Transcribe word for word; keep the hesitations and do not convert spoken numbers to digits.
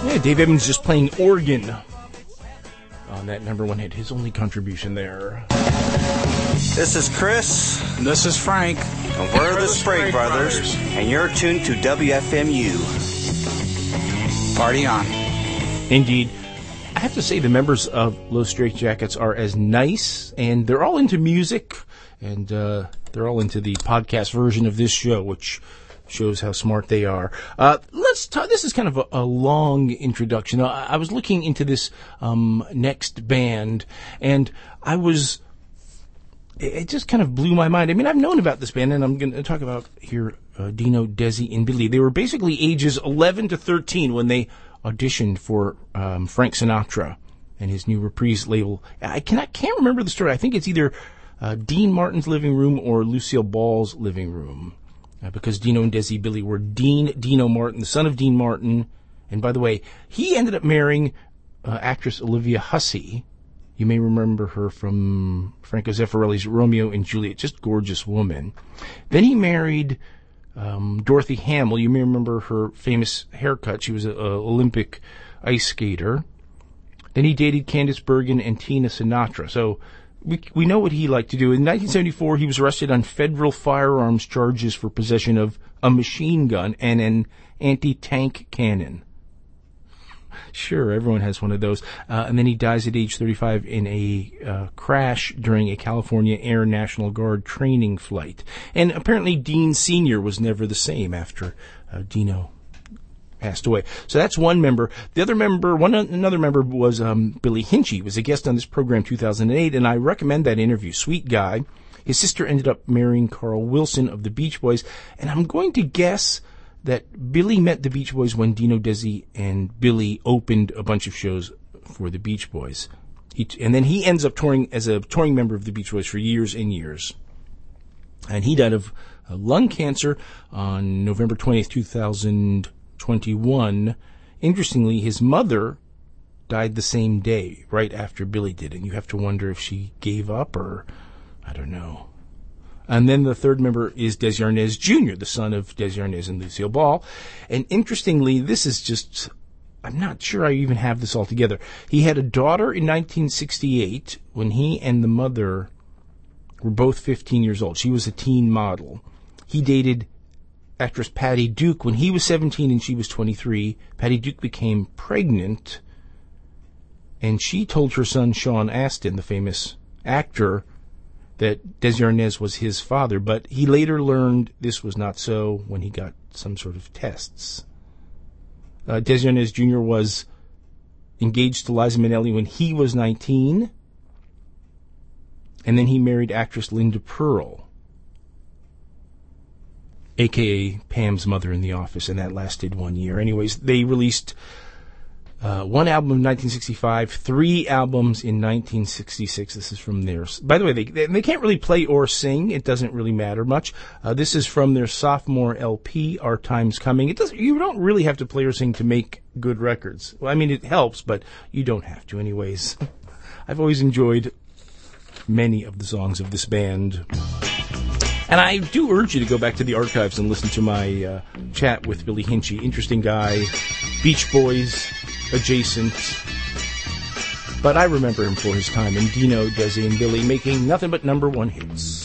Yeah, Dave Edmunds just playing organ on that number one hit. His only contribution there. This is Chris. And this is Frank. And we're, we're the, the Sprague, Sprague Brothers, Brothers. And you're tuned to W F M U. Party on. Indeed. I have to say the members of Los Straitjackets are as nice, and they're all into music, and uh, they're all into the podcast version of this show, which shows how smart they are. Uh, let's talk. This is kind of a, a long introduction. I, I was looking into this um, next band, and I was. It just kind of blew my mind. I mean, I've known about this band, and I'm going to talk about here uh, Dino, Desi, and Billy. They were basically ages eleven to thirteen when they auditioned for um, Frank Sinatra and his new Reprise label. I cannot can't remember the story. I think it's either uh, Dean Martin's living room or Lucille Ball's living room. Uh, because Dino and Desi Billy were Dean Dino Martin, the son of Dean Martin. And by the way, he ended up marrying uh, actress Olivia Hussey. You may remember her from Franco Zeffirelli's Romeo and Juliet, just gorgeous woman. Then he married um, Dorothy Hamill. You may remember her famous haircut. She was an Olympic ice skater. Then he dated Candice Bergen and Tina Sinatra. So We we know what he liked to do. In nineteen seventy-four, he was arrested on federal firearms charges for possession of a machine gun and an anti-tank cannon. Sure, everyone has one of those. Uh, and then he dies at age thirty-five in a uh, crash during a California Air National Guard training flight. And apparently Dean Senior was never the same after uh, Dino passed away. So that's one member. The other member, one another member was um, Billy Hinchy. He was a guest on this program in two thousand eight, and I recommend that interview. Sweet guy. His sister ended up marrying Carl Wilson of the Beach Boys, and I'm going to guess that Billy met the Beach Boys when Dino, Desi, and Billy opened a bunch of shows for the Beach Boys. He, and then he ends up touring as a touring member of the Beach Boys for years and years. And he died of uh, lung cancer on November twentieth, two thousand twenty-one. Interestingly, his mother died the same day, right after Billy did, and you have to wonder if she gave up or, I don't know. And then the third member is Desi Arnaz Junior, the son of Desi Arnaz and Lucille Ball. And interestingly, this is just, I'm not sure I even have this all together. He had a daughter in nineteen sixty-eight when he and the mother were both fifteen years old. She was a teen model. He dated actress Patty Duke when he was seventeen and she was twenty-three. Patty Duke became pregnant, and she told her son Sean Astin, the famous actor, that Desi Arnaz was his father, but he later learned this was not so when he got some sort of tests. Uh, Desi Arnaz Junior was engaged to Liza Minnelli when he was nineteen, and then he married actress Linda Pearl, a k a. Pam's mother in The Office, and that lasted one year. Anyways, they released uh, one album in nineteen sixty-five, three albums in nineteen sixty-six. This is from theirs. By the way, they, they, they can't really play or sing. It doesn't really matter much. Uh, this is from their sophomore L P, Our Time's Coming. It doesn't. You don't really have to play or sing to make good records. Well, I mean, it helps, but you don't have to anyways. I've always enjoyed many of the songs of this band. And I do urge you to go back to the archives and listen to my uh, chat with Billy Hinchy. Interesting guy, Beach Boys adjacent. But I remember him for his time in Dino, Desi, and Billy making nothing but number one hits.